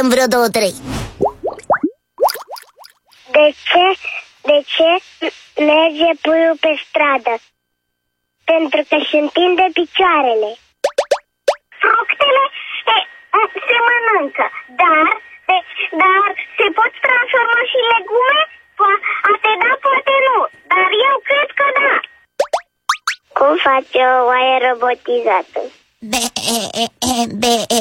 facem vreo 2-3. De ce merge puiul pe stradă? Pentru că își întinde picioarele. Fructele se mănâncă, dar se pot transforma și legume? Poate da, poate nu, dar eu cred că da. Cum face o oaie robotizată?